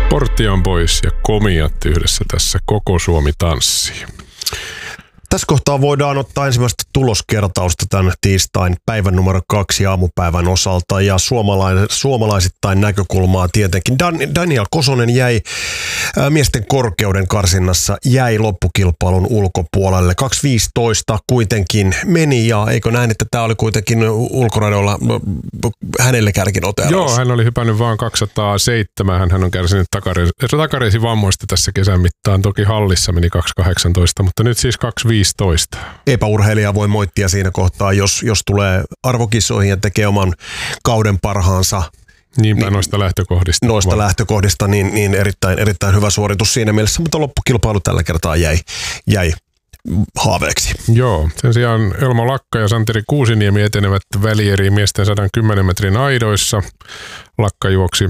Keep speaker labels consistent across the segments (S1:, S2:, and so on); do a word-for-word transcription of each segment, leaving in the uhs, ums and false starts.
S1: Portian Boys ja Komiat yhdessä tässä Koko Suomi tanssii.
S2: Tässä kohtaa voidaan ottaa ensimmäistä tuloskertausta tämän tiistain päivän numero kaksi aamupäivän osalta ja suomalaisittain näkökulmaa tietenkin. Dan, Daniel Kosonen jäi ää, miesten korkeuden karsinnassa, jäi loppukilpailun ulkopuolelle. kaksi viisitoista kuitenkin meni ja eikö näin, että tämä oli kuitenkin ulkoradoilla hänelle kärkinoteeraus?
S1: Joo, hän oli hypännyt vaan kaksisataaseitsemän. Hän on kärsinyt takareisivammoista tässä kesän mittaan. Toki hallissa meni kaksi kahdeksantoista, mutta nyt siis kaksi viisitoista.
S2: Epäurheilija voi moittia siinä kohtaa, jos, jos tulee arvokisoihin ja tekee oman kauden parhaansa.
S1: Niinpä niin, noista lähtökohdista.
S2: Noista vaan. lähtökohdista, niin, niin erittäin, erittäin hyvä suoritus siinä mielessä, mutta loppukilpailu tällä kertaa jäi, jäi haaveeksi.
S1: Joo, sen sijaan Elmo Lakka ja Santeri Kuusiniemi etenevät välieriin miesten sata kymmenen metrin aidoissa. Lakka juoksi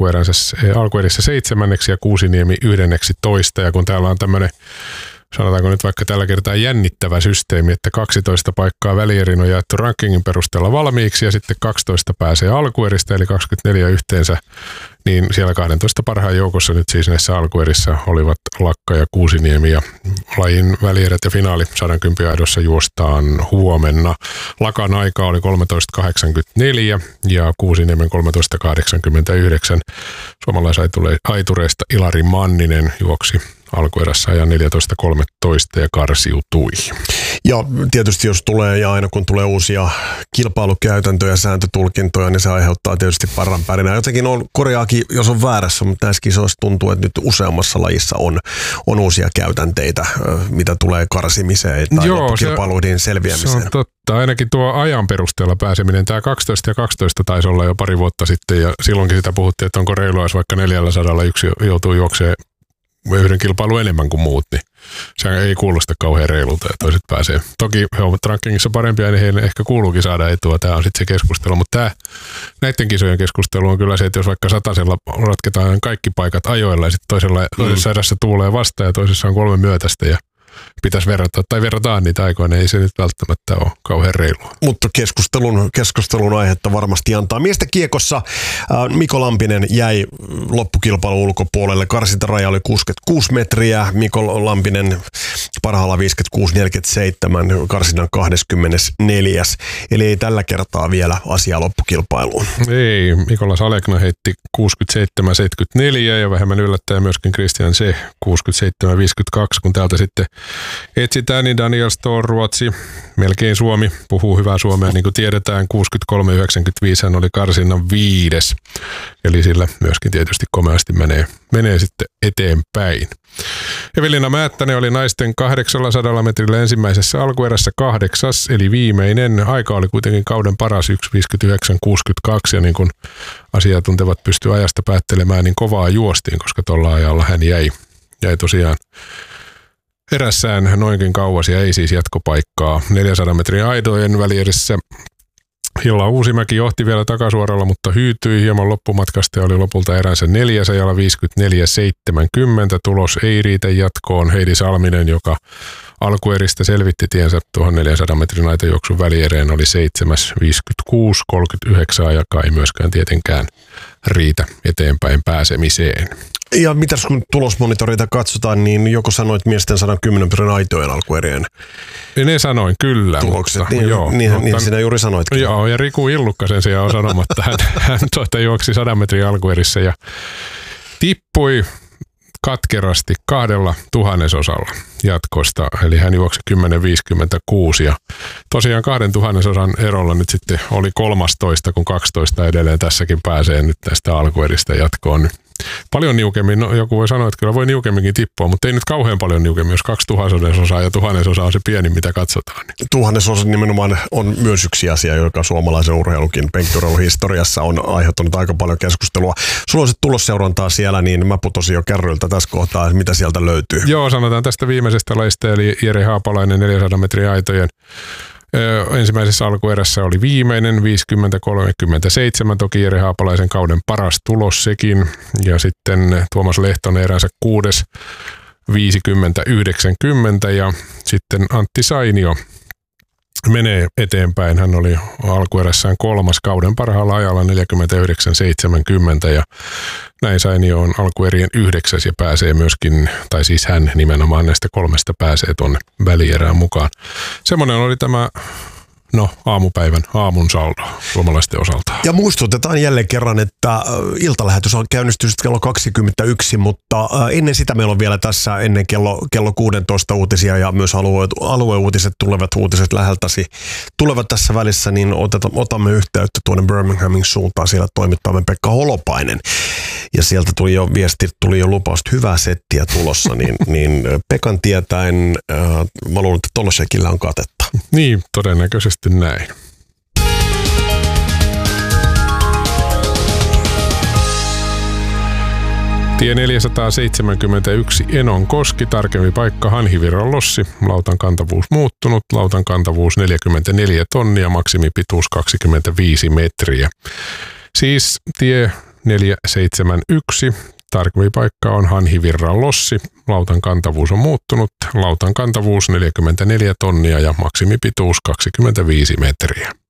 S1: alkuerissä seitsemänneksi ja Kuusiniemi yhdenneksi toista, ja kun täällä on tämmöinen, sanotaanko nyt vaikka tällä kertaa jännittävä systeemi, että kaksitoista paikkaa välierin on jaettu rankingin perusteella valmiiksi ja sitten kaksitoista pääsee alkueristä, eli kaksikymmentäneljä yhteensä, niin siellä kaksitoista parhaan joukossa nyt siis näissä alkuerissä olivat Lakka ja Kuusiniemi ja lajin välierät ja finaali sata kymmenen aidossa juostaan huomenna. Lakan aika oli kolmetoista kahdeksankymmentäneljä ja Kuusiniemen kolmetoista kahdeksankymmentäyhdeksän. Suomalaisaitureista Ilari Manninen juoksi alkuerässä ajan neljätoista kolmetoista ja karsiutui.
S2: Ja tietysti jos tulee ja aina kun tulee uusia kilpailukäytäntöjä ja sääntötulkintoja, niin se aiheuttaa tietysti parran pärinää. Jotenkin on korjaakin, jos on väärässä, mutta näissä kisoissa tuntuu, että nyt useammassa lajissa on, on uusia käytänteitä, mitä tulee karsimiseen tai Joo, kilpailuiden selviämiseen.
S1: Se on totta. Ainakin tuo ajan perusteella pääseminen, tämä kaksitoista ja kaksitoista taisi olla jo pari vuotta sitten ja silloinkin sitä puhuttiin, että onko reilua, jos vaikka neljällä yksi joutuu juoksemaan yhden kilpailu enemmän kuin muut, niin se ei kuulosta kauhean reilulta ja toiset pääsee. Toki he ovat rankingissa parempia, niin heille ehkä kuuluukin saada etua. Tämä on sitten se keskustelu, mutta tämä, näiden kisojen keskustelu on kyllä se, että jos vaikka satasella ratketaan kaikki paikat ajoilla ja sitten toisella, mm. toisessa erässä tuulee vasta ja toisessa on kolme myötästä ja pitäisi verrata tai verrataan niitä aikoja, niin ei se nyt välttämättä ole kauhean reilua.
S2: Mutta keskustelun, keskustelun aihetta varmasti antaa. Miesten kiekossa äh, Mikko Lampinen jäi loppukilpailun ulkopuolelle. Karsintaraja oli kuusikymmentäkuusi metriä. Mikko Lampinen parhaalla viisikymmentäkuusi neljäkymmentäseitsemän karsinnan kaksikymmentäneljä. Eli ei tällä kertaa vielä asiaa loppukilpailuun.
S1: Ei, Mikolas Alekna heitti kuusikymmentäseitsemän seitsemänkymmentäneljä ja vähemmän yllättäen myöskin Christian Se kuusikymmentäseitsemän viisikymmentäkaksi, kun täältä sitten etsitään, niin Daniel Ståhl, Ruotsi, melkein Suomi, puhuu hyvää suomea, niin kuin tiedetään, kuusikymmentäkolme yhdeksänkymmentäviisi hän oli karsinnan viides, eli sillä myöskin tietysti komeasti menee, menee sitten eteenpäin. Evelina Määttänen oli naisten kahdeksansataa metrillä ensimmäisessä alkuerässä kahdeksas, eli viimeinen. Aika oli kuitenkin kauden paras yksi viisikymmentäyhdeksän kuusikymmentäkaksi, ja niin kuin asiantuntevat pystyy ajasta päättelemään, niin kovaa juostiin, koska tuolla ajalla hän jäi, jäi tosiaan erässään noinkin kauas ja ei siis jatkopaikkaa. neljänsadan metrin aidojen välierissä Hilla Uusimäki johti vielä takasuoralla, mutta hyytyi hieman loppumatkasta ja oli lopulta eränsä neljäs ajalla viisikymmentäneljä seitsemänkymmentä. Tulos ei riitä jatkoon. Heidi Salminen, joka alkueristä selvitti tiensä tuohon neljänsadan metrin aitajuoksun väliereen, oli seitsemäs viisikymmentäkuusi kolmekymmentäyhdeksän, joka ei myöskään tietenkään riitä eteenpäin pääsemiseen.
S2: Ja mitäs kun tulosmonitorita katsotaan, niin joko sanoit miesten sata kymmenen metrin aitojen alkuerien
S1: ne sanoin kyllä.
S2: Tulokset,
S1: mutta,
S2: niin,
S1: joo,
S2: niin,
S1: mutta,
S2: niin sinä juuri sanoitkin.
S1: Joo, ja Riku Illukka sen sijaan on sanomatta. Hän, hän tuota juoksi sadan metrin alkuerissä ja tippui katkerasti kahdella tuhannesosalla jatkosta, eli hän juoksi kymmenen viisikymmentäkuusi ja tosiaan kahden tuhannesosan erolla nyt sitten oli kolmastoista, kun kaksitoista edelleen tässäkin pääsee nyt tästä alkueristä jatkoon. Paljon niukemmin, no joku voi sanoa, että kyllä voi niukemminkin tippua, mutta ei nyt kauhean paljon niukemmin, jos kaksi tuhannesosaa ja tuhannesosa on se pieni, mitä katsotaan. Niin.
S2: Tuhannesosa nimenomaan on myös yksi asia, joka suomalaisen urheilukin penkkiurheiluhistoriassa on aiheuttanut aika paljon keskustelua. Sulla on se tulosseurantaa siellä, niin mä putosin jo kärryiltä tässä kohtaa, mitä sieltä löytyy.
S1: Joo, sanotaan tästä viimeisestä lajista, eli Jere Haapalainen neljänsadan metrin aitojen ensimmäisessä alkuerässä oli viimeinen, viisikymmentä kolmekymmentäseitsemän, toki Jere Haapalaisen kauden paras tulos sekin. Ja sitten Tuomas Lehtonen eränsä kuudes, viisikymmentä yhdeksänkymmentä ja sitten Antti Sainio menee eteenpäin. Hän oli alkuerässään kolmas kauden parhaalla ajalla neljäkymmentäyhdeksän seitsemänkymmentä ja näin Sainio on alkuerien yhdeksäs ja pääsee myöskin, tai siis hän nimenomaan näistä kolmesta pääsee tuonne välierään mukaan. Semmoinen oli tämä No, aamupäivän aamun saldo suomalaisten osalta.
S2: Ja muistutetaan jälleen kerran, että iltalähetys on käynnistynyt kello kaksikymmentäyksi, mutta ennen sitä meillä on vielä tässä ennen kello, kello kuusitoista uutisia ja myös alue, alueuutiset, tulevat uutiset läheltäsi tulevat tässä välissä, niin oteta, otamme yhteyttä tuonne Birminghamin suuntaan. Siellä toimittamme Pekka Holopainen. Ja sieltä tuli jo viesti, tuli jo lupaus, hyvää settiä tulossa, niin, niin Pekan tietäen, äh, mä luulen, että Tolosekillä on katetta.
S1: Niin, todennäköisesti näin. Tie neljäsataaseitsemänkymmentäyksi Enonkoski, tarkempi paikka Hanhivirran Lossi, lautan kantavuus muuttunut, lautan kantavuus neljäkymmentäneljä tonnia, maksimipituus kaksikymmentäviisi metriä. Siis tie neljäsataaseitsemänkymmentäyksi, tarkempi paikka on Hanhivirran Lossi, lautan kantavuus on muuttunut, lautan kantavuus neljäkymmentäneljä tonnia ja maksimipituus kaksikymmentäviisi metriä.